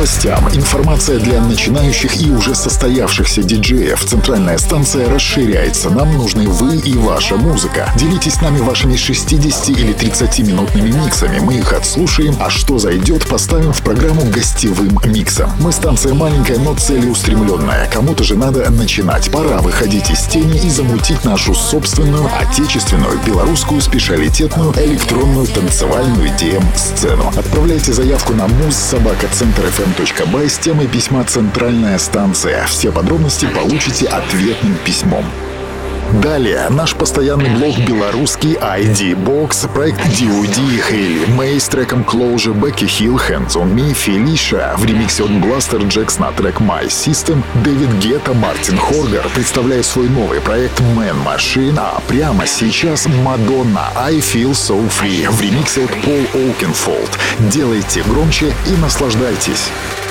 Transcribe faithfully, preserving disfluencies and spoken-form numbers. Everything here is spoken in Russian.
новостям, информация для начинающих и уже состоявшихся диджеев. Центральная станция расширяется. Нам нужны вы и ваша музыка. Делитесь с нами вашими шестидесяти- или тридцатиминутными миксами. Мы их отслушаем, а что зайдет, поставим в программу гостевым миксом. Мы станция маленькая, но целеустремленная. Кому-то же надо начинать. Пора выходить из тени и замутить нашу собственную, отечественную, белорусскую, специалитетную, электронную, танцевальную ди эм-сцену. Отправляйте заявку на муз собака центр эф эм точка бай с темой письма «Центральная станция». Все подробности получите ответным письмом. Далее наш постоянный блог «Белорусский ай ди-бокс», проект ди о ди, Хейли Мэй с треком Closure, Бекки Хилл, Hands on Me, Фелиша в ремиксе от Бластер Джекс на трек My System, Дэвид Гетта, Мартин Хоргар представляет свой новый проект Man Machine, а прямо сейчас Мадонна I Feel So Free в ремиксе от Пол Оукенфолд. Делайте громче и наслаждайтесь.